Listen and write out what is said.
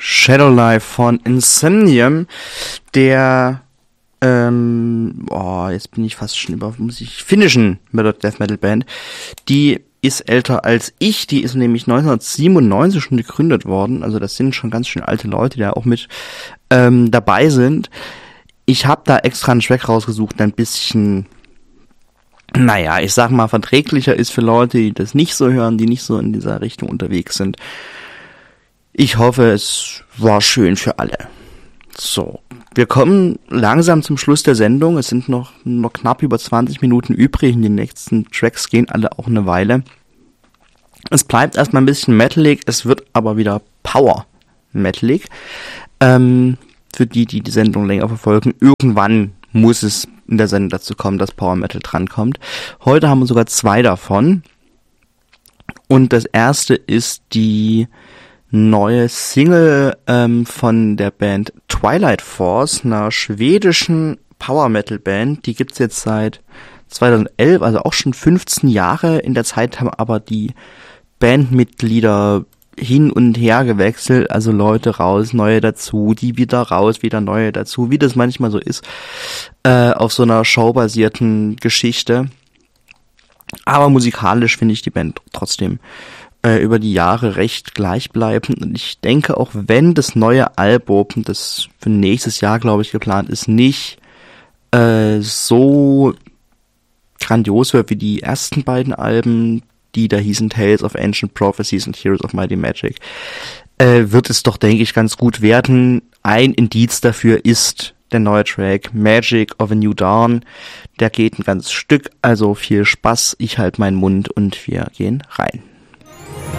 Shadow Life von Insomnium, der jetzt bin ich fast schon finnischen Death Metal Band. Die ist älter als ich, die ist nämlich 1997 schon gegründet worden, also das sind schon ganz schön alte Leute, die da auch mit dabei sind. Ich habe da extra einen Track rausgesucht, der ein bisschen, ich sag mal, verträglicher ist für Leute, die das nicht so hören, die nicht so in dieser Richtung unterwegs sind. Ich hoffe, es war schön für alle. So, wir kommen langsam zum Schluss der Sendung. Es sind noch knapp über 20 Minuten übrig. Die nächsten Tracks gehen alle auch eine Weile. Es bleibt erstmal ein bisschen metalig, es wird aber wieder Power-metalig. Für die Sendung länger verfolgen, irgendwann muss es in der Sendung dazu kommen, dass Power Metal drankommt. Heute haben wir sogar 2 davon. Und das erste ist die neue Single von der Band Twilight Force, einer schwedischen Power Metal Band. Die gibt's jetzt seit 2011, also auch schon 15 Jahre. In der Zeit haben aber die Bandmitglieder hin und her gewechselt, also Leute raus, neue dazu, die wieder raus, wieder neue dazu, wie das manchmal so ist, auf so einer showbasierten Geschichte. Aber musikalisch finde ich die Band trotzdem über die Jahre recht gleichbleibend, und ich denke, auch wenn das neue Album, das für nächstes Jahr, glaube ich, geplant ist, nicht so grandios wird wie die ersten beiden Alben, die da hießen Tales of Ancient Prophecies und Heroes of Mighty Magic, wird es doch, denke ich, ganz gut werden. Ein Indiz dafür ist der neue Track Magic of a New Dawn. Der geht ein ganzes Stück, also viel Spaß, ich halte meinen Mund und wir gehen rein.